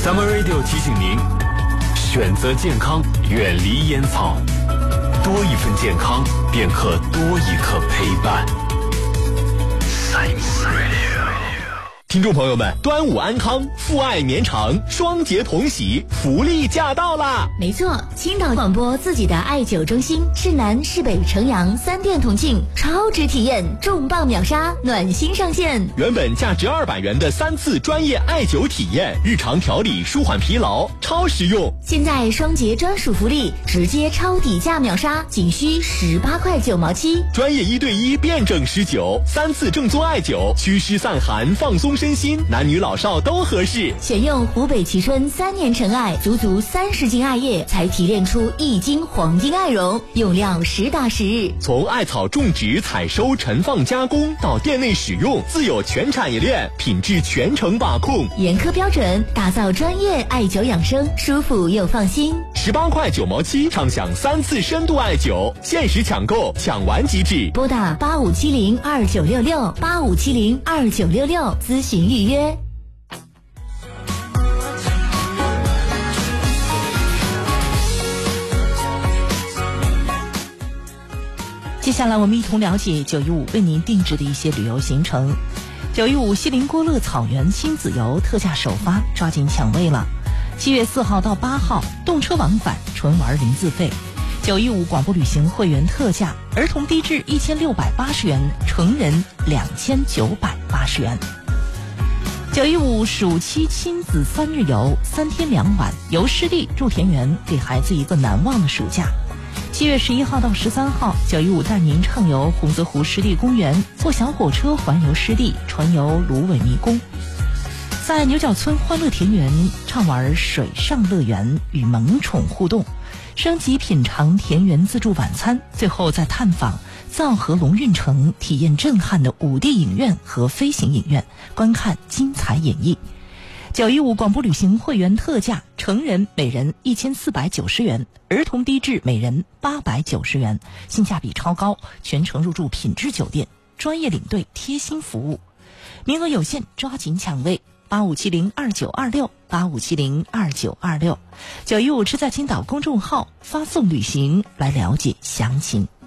Summer Radio 提醒您，选择健康，远离烟草，多一份健康，便可多一刻陪伴。Summer Radio。 听众朋友们，端午安康，父爱绵长，双节同喜，福利驾到啦！ 没错，青岛广播自己的艾灸中心，市南、市北、城阳3店同庆，超值体验，重磅秒杀，暖心上线。 原本价值200元的3次专业艾灸体验，日常调理舒缓疲劳，超实用。 现在双节专属福利，直接超底价秒杀，仅需18块9毛7。 专业1对1辩证施灸，3次正宗艾灸，祛湿散寒，放松身心，男女老少都合适。 选用湖北蕲春3年陈艾，足30斤艾叶才提炼出1斤黄金艾绒，用料实打实。 从艾草种植、采收、陈放、加工到店内使用，自有全产业链，品质全程把控， 严苛标准，打造专业艾灸养生，舒服又放心。 18块9毛7，畅享3次深度艾灸，限时抢购，抢完即止。 拨打85702966，85702966咨询预约。 接下来我们一同了解915为您定制的一些旅游行程。915锡林郭勒草原亲子游特价首发，抓紧抢位了。7月4号到8号，动车往返，纯玩零自费。915广播旅行会员特价，儿童低至1680元，成人2980元。915暑期亲子3日游，3天2晚，游湿地住田园，给孩子一个难忘的暑假。7月11号到13号，915带您畅游洪泽湖湿地公园，坐小火车环游湿地，船游芦苇迷宫。在牛角村欢乐田园畅玩水上乐园，与萌宠互动，升级品尝田园自助晚餐，最后再探访藏河龙运城，体验震撼的5D 影院和飞行影院，观看精彩演绎。915广播旅行会员特价，成人每人1490元，儿童低至每人890元，性价比超高，全程入住品质酒店，专业领队贴心服务，名额有限，抓紧抢位。85702926，85702926，915吃在青岛公众号发送旅行来了解详情。